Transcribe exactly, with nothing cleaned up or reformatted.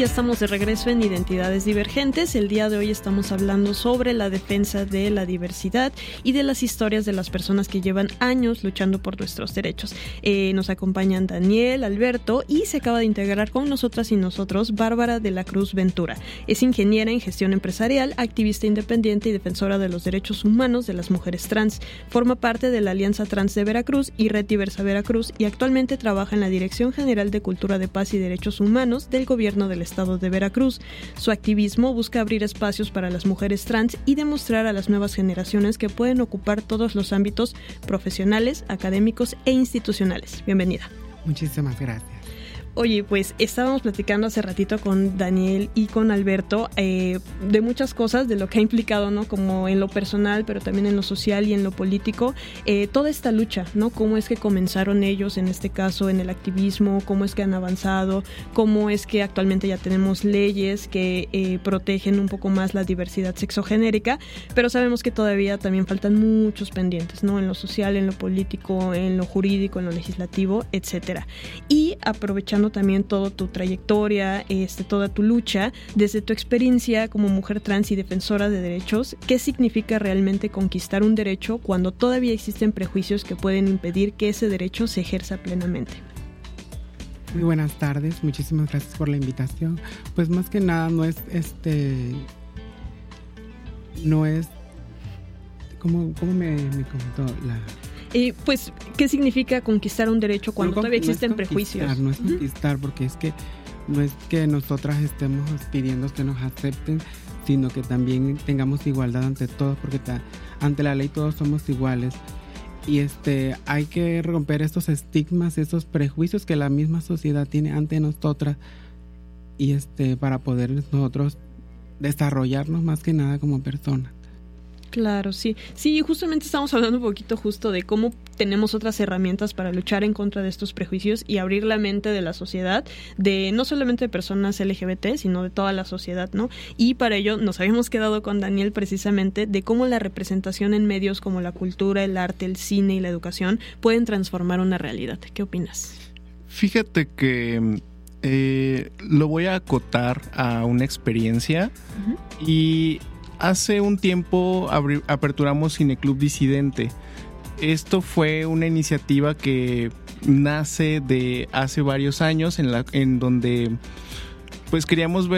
ya estamos de regreso en Identidades Divergentes. El día de hoy estamos hablando sobre la defensa de la diversidad y de las historias de las personas que llevan años luchando por nuestros derechos. Eh, nos acompañan Daniel, Alberto y se acaba de integrar con nosotras y nosotros Bárbara de la Cruz Ventura. Es ingeniera en gestión empresarial, activista independiente y defensora de los derechos humanos de las mujeres trans. Forma parte de la Alianza Trans de Veracruz y Red Diversa Veracruz y actualmente trabaja en la Dirección General de Cultura de Paz y Derechos Humanos del Gobierno del Estado de Veracruz. Su activismo busca abrir espacios para las mujeres trans y demostrar a las nuevas generaciones que pueden ocupar todos los ámbitos profesionales, académicos e institucionales. Bienvenida. Muchísimas gracias. Oye, pues estábamos platicando hace ratito con Daniel y con Alberto eh, de muchas cosas, de lo que ha implicado, ¿no? Como en lo personal, pero también en lo social y en lo político, eh, toda esta lucha, ¿no? Cómo es que comenzaron ellos, en este caso, en el activismo, cómo es que han avanzado, cómo es que actualmente ya tenemos leyes que eh, protegen un poco más la diversidad sexogenérica, pero sabemos que todavía también faltan muchos pendientes, ¿no? En lo social, en lo político, en lo jurídico, en lo legislativo, etcétera. Y aprovechando también toda tu trayectoria, este, toda tu lucha, desde tu experiencia como mujer trans y defensora de derechos, ¿qué significa realmente conquistar un derecho cuando todavía existen prejuicios que pueden impedir que ese derecho se ejerza plenamente? Muy buenas tardes, muchísimas gracias por la invitación. Pues más que nada no es este no es ¿cómo, cómo me, me comentó la Eh, pues, ¿qué significa conquistar un derecho cuando no, todavía no existen es prejuicios? No es conquistar, uh-huh. porque es que no es que nosotras estemos pidiendo que nos acepten, sino que también tengamos igualdad ante todos, porque ta, ante la ley todos somos iguales. Y este hay que romper estos estigmas, esos prejuicios que la misma sociedad tiene ante nosotras, y este para poder nosotros desarrollarnos más que nada como personas. Claro, sí. Sí, justamente estamos hablando un poquito justo de cómo tenemos otras herramientas para luchar en contra de estos prejuicios y abrir la mente de la sociedad, de no solamente de personas L G B T, sino de toda la sociedad, ¿no? Y para ello nos habíamos quedado con Daniel precisamente de cómo la representación en medios como la cultura, el arte, el cine y la educación pueden transformar una realidad. ¿Qué opinas? Fíjate que eh, lo voy a acotar a una experiencia uh-huh. y hace un tiempo abri- aperturamos Cineclub Disidente. Esto fue una iniciativa que nace de hace varios años en la en donde pues queríamos ver